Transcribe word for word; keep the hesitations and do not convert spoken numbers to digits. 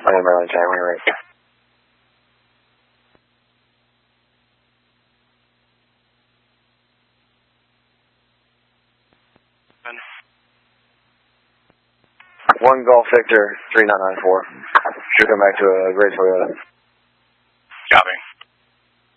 am Maryland Tower, right. One Golf Victor, three nine nine four. Should come back to a gray Toyota. Copy.